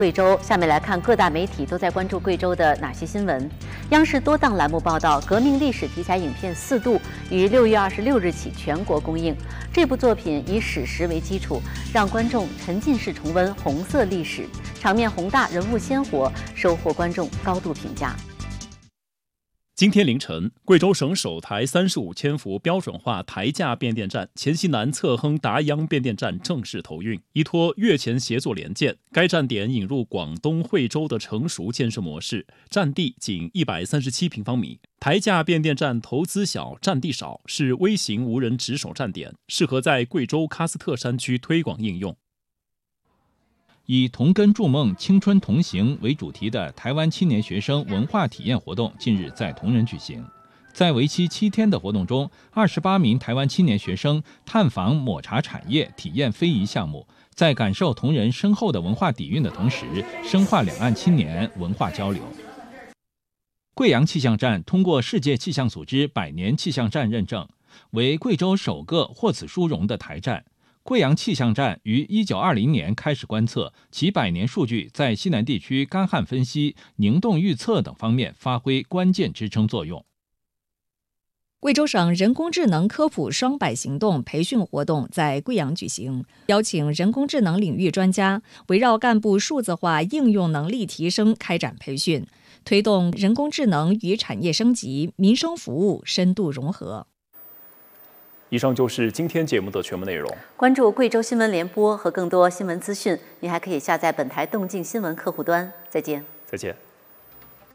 贵州，下面来看各大媒体都在关注贵州的哪些新闻。央视多档栏目报道，革命历史题材影片《四渡》于6月26日起全国公映。这部作品以史实为基础，让观众沉浸式重温红色历史，场面宏大，人物鲜活，收获观众高度评价。 今天凌晨，贵州省首台35千伏标准化台架变电站黔西南侧亨达央变电站正式投运，依托越黔协作联建，该站点引入广东惠州的成熟建设模式，占地仅137平方米。台架变电站投资小、占地少，是微型无人值守站点，适合在贵州喀斯特山区推广应用。 以同根筑梦、青春同行为主题的台湾青年学生文化体验活动近日在同仁举行。在为期7天的活动中，28名台湾青年学生探访抹茶产业，体验非遗项目，在感受同仁深厚的文化底蕴的同时，深化两岸青年文化交流。贵阳气象站通过世界气象组织100年气象站认证，为贵州首个获此殊荣的台站。贵阳气象站于1920年开始观测，其100年数据在西南地区干旱分析、凝冻预测等方面发挥关键支撑作用。 贵州省人工智能科普双百行动培训活动在贵阳举行，邀请人工智能领域专家围绕干部数字化应用能力提升开展培训，推动人工智能与产业升级、民生服务深度融合。 以上就是今天节目的全部内容。 关注贵州新闻联播和更多新闻资讯，您还可以下载本台动静新闻客户端。再见。 再见。